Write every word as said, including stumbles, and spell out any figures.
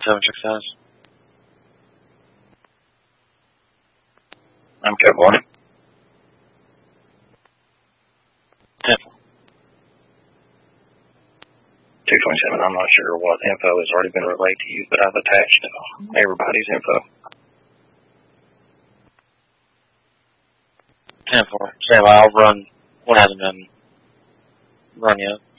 Seven success. I'm good morning. Temple. two twenty-seven, I'm not sure what info has already been relayed to you, but I've attached uh, everybody's info. Ten four. Sam, I'll run. What hasn't been run yet?